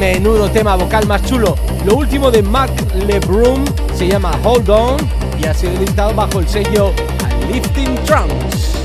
Menudo tema vocal más chulo. Lo último de Mark LeBron se llama Hold On y ha sido editado bajo el sello Lifting Trance.